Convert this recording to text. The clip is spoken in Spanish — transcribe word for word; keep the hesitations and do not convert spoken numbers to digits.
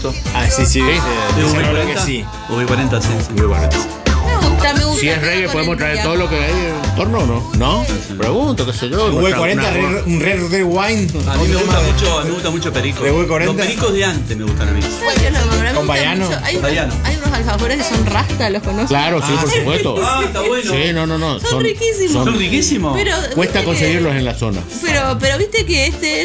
Ah, sí, sí. De Dice V que cuarenta. sí. V cuarenta, sí. sí. Muy bueno. Me gusta, me gusta. Si es todo reggae, con podemos el traer día. todo lo que hay en torno o no. ¿No? Pregunto, qué sé yo. V cuarenta, Una- Red- un Red Red Wine. A mí me gusta Otro mucho, a mí me gusta mucho perico. ¿De V cuarenta? Los pericos de antes me gustan a mí. ¿Sabes qué? No, a mí me Con gusta Baiano. mucho. Hay, Con unos, Baiano. hay unos alfajores que son rasta, ¿los conoces? Claro, sí, Ah, por sí. supuesto. Ah, está bueno. Sí, no, no, no. Son riquísimos. Son riquísimos. Pero, Cuesta viste que- conseguirlos en la zona. Pero, pero viste que este